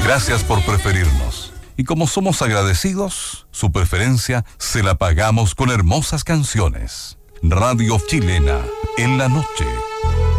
Gracias por preferirnos. Y como somos agradecidos, su preferencia se la pagamos con hermosas canciones. Radio Chilena, en la noche.